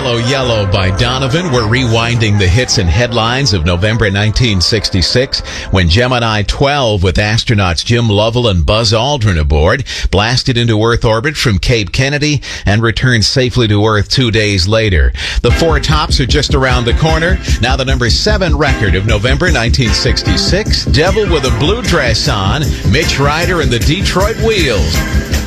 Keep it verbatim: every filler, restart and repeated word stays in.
Yellow Yellow by Donovan. We're rewinding the hits and headlines of November nineteen sixty-six when Gemini twelve with astronauts Jim Lovell and Buzz Aldrin aboard blasted into Earth orbit from Cape Kennedy and returned safely to Earth two days later. The four tops are just around the corner. Now the number seven record of November nineteen sixty-six, Devil with a Blue Dress On, Mitch Ryder and the Detroit Wheels.